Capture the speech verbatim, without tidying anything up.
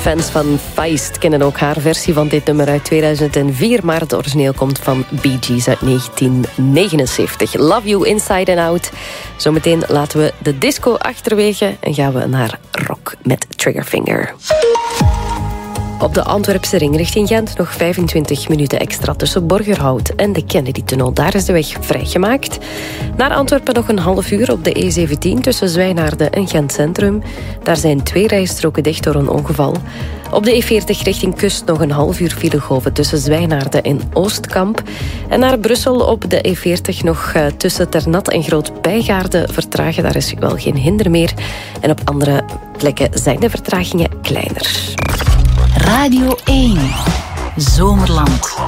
Fans van Feist kennen ook haar versie van dit nummer uit tweeduizend vier, maar het origineel komt van Bee Gees uit negentien negenenzeventig. Love You Inside and Out. Zometeen laten we de disco achterwege en gaan we naar rock met Triggerfinger. Op de Antwerpse ring richting Gent nog vijfentwintig minuten extra tussen Borgerhout en de Kennedy-tunnel. Daar is de weg vrijgemaakt. Naar Antwerpen nog een half uur op de E zeventien tussen Zwijnaarden en Gent Centrum. Daar zijn twee rijstroken dicht door een ongeval. Op de E veertig richting Kust nog een half uur filegolven tussen Zwijnaarden en Oostkamp. En naar Brussel op de E veertig nog uh, tussen Ternat en Groot-Bijgaarde vertragen. Daar is wel geen hinder meer. En op andere plekken zijn de vertragingen kleiner. Radio één. Zomerland.